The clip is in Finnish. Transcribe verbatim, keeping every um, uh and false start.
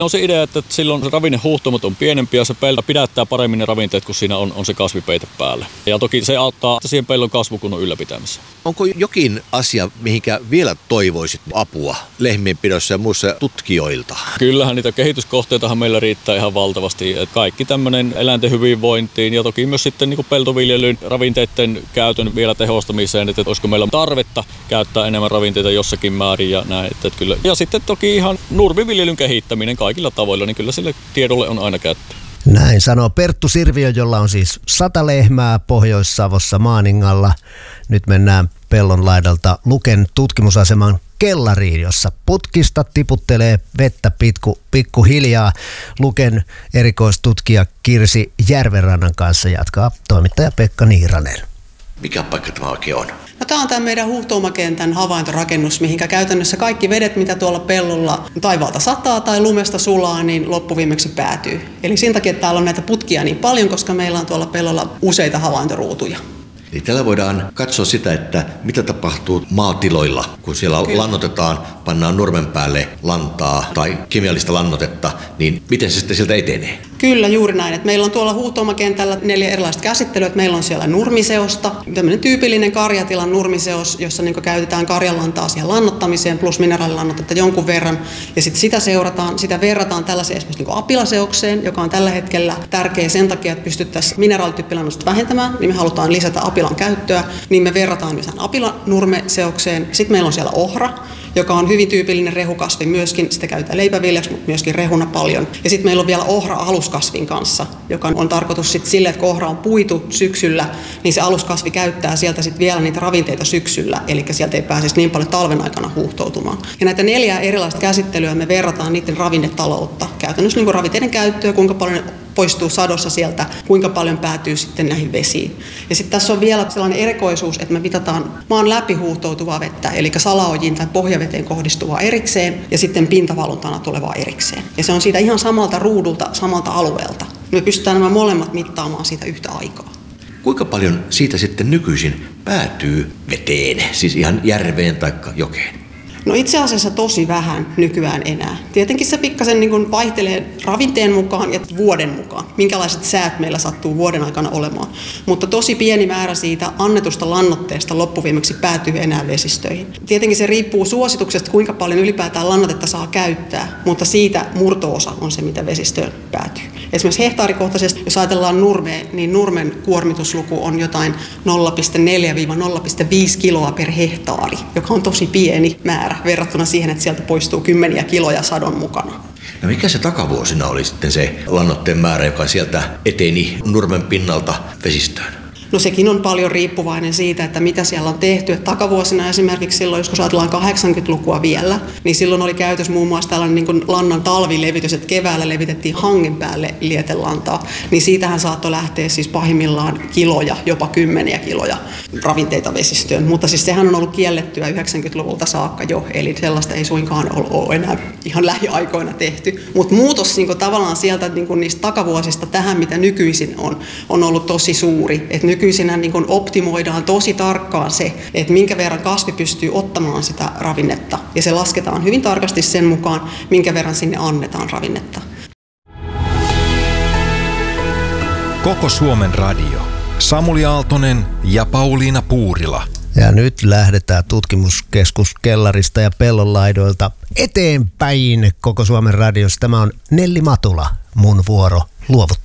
On se idea, että silloin se ravinnehuhtomot on pienempi ja se pelto pidättää paremmin ne ravinteet, kun siinä on, on se kasvipeite päällä. Ja toki se auttaa siihen pellon kasvukunnon ylläpitämisessä. Onko jokin asia, mihinkä vielä toivoisit apua lehmienpidossa ja muissa tutkijoilta? Kyllähän niitä kehityskohteitahan meillä riittää ihan valtavasti. Että kaikki tämmöinen eläinten hyvinvointiin ja toki myös sitten niin kuin peltoviljelyn ravinteiden käytön vielä tehostamiseen, että olisiko meillä tarvetta käyttää enemmän ravinteita jossakin määrin ja näin. Että kyllä. Ja sitten toki ihan nurmiviljelyn kehittäminen kaikilla tavoilla, niin kyllä sille tiedolle on aina käyttöä. Näin sanoo Perttu Sirviö, jolla on siis sata lehmää Pohjois-Savossa Maaningalla. Nyt mennään pellon laidalta Luken tutkimusaseman kellariin, jossa putkista tiputtelee vettä pitku, pikkuhiljaa. Luken erikoistutkija Kirsi Järvenrannan kanssa jatkaa toimittaja Pekka Niiranen. Mikä paikka tämä oikein on? No, tämä on tämä meidän huuhtoumakentän havaintorakennus, mihinkä käytännössä kaikki vedet, mitä tuolla pellolla taivaalta sataa tai lumesta sulaa, niin loppuviimeksi päätyy. Eli sen takia täällä on näitä putkia niin paljon, koska meillä on tuolla pellolla useita havaintoruutuja. Eli tällä voidaan katsoa sitä, että mitä tapahtuu maatiloilla, kun siellä Kyllä. lannotetaan, pannaan nurmen päälle lantaa tai kemiallista lannotetta, niin miten se sitten sieltä etenee? Kyllä, juuri näin. Että meillä on tuolla huuhtoumakentällä neljä erilaista käsittelyä. Että meillä on siellä nurmiseosta, tämmöinen tyypillinen karjatilan nurmiseos, jossa niin käytetään karjanlantaa siihen lannottamiseen plus mineraalilannotetta jonkun verran. Ja sitten sitä seurataan, sitä verrataan tällaiseen esimerkiksi niin apilaseokseen, joka on tällä hetkellä tärkeä sen takia, että pystyttäisiin mineraalityyppilannosta vähentämään, niin me halutaan lisätä apilan käyttöä, niin me verrataan myös apilanurmeseokseen. Sitten meillä on siellä ohra, joka on hyvin tyypillinen rehukasvi myöskin. Sitä käytetään leipäviljaksi, mutta myöskin rehuna paljon. Ja sitten meillä on vielä ohra aluskasvin kanssa, joka on tarkoitus sitten sille, että kun ohra on puitu syksyllä, niin se aluskasvi käyttää sieltä sitten vielä niitä ravinteita syksyllä, eli sieltä ei pääsisi niin paljon talven aikana huuhtoutumaan. Ja näitä neljää erilaista käsittelyä me verrataan niiden ravinnetaloutta. Käytännössä niin kuin ravinteiden käyttöä, kuinka paljon poistuu sadossa sieltä, kuinka paljon päätyy sitten näihin vesiin. Ja sitten tässä on vielä sellainen erikoisuus, että me mitataan maan läpi huuhtoutuvaa vettä, eli salaojiin tai pohjaveteen kohdistuvaa erikseen ja sitten pintavaluntana tulevaa erikseen. Ja se on siitä ihan samalta ruudulta, samalta alueelta. Me pystytään nämä molemmat mittaamaan siitä yhtä aikaa. Kuinka paljon siitä sitten nykyisin päätyy veteen, siis ihan järveen tai jokeen? No itse asiassa tosi vähän nykyään enää. Tietenkin se pikkasen niin kuin vaihtelee ravinteen mukaan ja vuoden mukaan, minkälaiset säät meillä sattuu vuoden aikana olemaan. Mutta tosi pieni määrä siitä annetusta lannoitteesta loppuviimeksi päätyy enää vesistöihin. Tietenkin se riippuu suosituksesta, kuinka paljon ylipäätään lannotetta saa käyttää, mutta siitä murto-osa on se, mitä vesistöön päätyy. Esimerkiksi hehtaarikohtaisesti, jos ajatellaan nurmea, niin nurmen kuormitusluku on jotain nolla pilkku neljä nolla pilkku viisi kiloa per hehtaari, joka on tosi pieni määrä verrattuna siihen, että sieltä poistuu kymmeniä kiloja sadon mukana. No mikä se takavuosina oli sitten se lannoitteen määrä, joka sieltä eteni nurmen pinnalta vesistöön? No sekin on paljon riippuvainen siitä, että mitä siellä on tehty. Että takavuosina esimerkiksi silloin, jos ajatellaan kahdeksankymmentälukua vielä, niin silloin oli käytössä muun muassa tällainen niin kuin lannan talvilevitys, että keväällä levitettiin hangen päälle lietelantaa. Niin siitähän saattoi lähteä siis pahimmillaan kiloja, jopa kymmeniä kiloja ravinteita vesistöön. Mutta siis sehän on ollut kiellettyä yhdeksänkymmentäluvulta saakka jo, eli sellaista ei suinkaan ole enää ihan lähiaikoina tehty. Mutta muutos niin kuin tavallaan sieltä niin kuin niistä takavuosista tähän, mitä nykyisin on, on ollut tosi suuri. Et nykyisinä niin kuin optimoidaan tosi tarkkaan se, että minkä verran kasvi pystyy ottamaan sitä ravinnetta. Ja se lasketaan hyvin tarkasti sen mukaan, minkä verran sinne annetaan ravinnetta. Koko Suomen radio. Samuli Aaltonen ja Pauliina Puurila. Ja nyt lähdetään tutkimuskeskus kellarista ja pellonlaidoilta eteenpäin Koko Suomen radiossa. Tämä on Nelli Matula, mun vuoro luovuttaa.